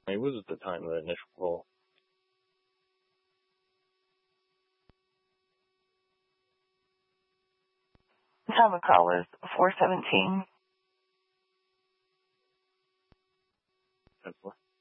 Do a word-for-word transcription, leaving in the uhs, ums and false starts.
It was at the time of the initial call. The time of call was four seventeen. That's what.